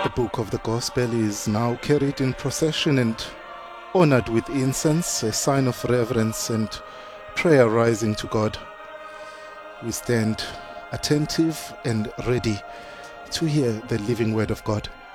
The book of the Gospel is now carried in procession and honored with incense, a sign of reverence and prayer rising to God. We stand attentive and ready to hear the living word of God.